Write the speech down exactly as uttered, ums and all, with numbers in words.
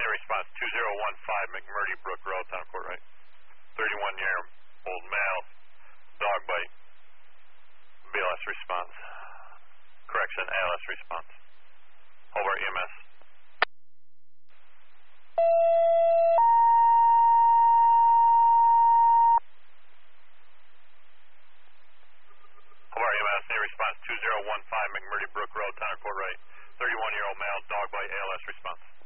Unit response two zero one five McMurdy Brook Road, Town Court right. thirty-one year old male, dog bite. B L S response. Correction, A L S response. Hobart E M S. Hobart E M S, unit response two zero one five McMurdy Brook Road, Town Court right. thirty-one year old male, dog bite, A L S response.